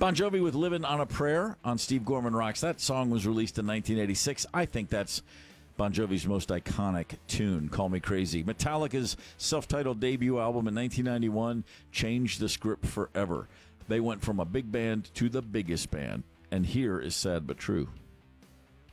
Bon Jovi with Livin' on a Prayer on Steve Gorman Rocks. That song was released in 1986. I think that's Bon Jovi's most iconic tune, Call Me Crazy. Metallica's self-titled debut album in 1991 changed the script forever. They went from a big band to the biggest band. And here is Sad But True.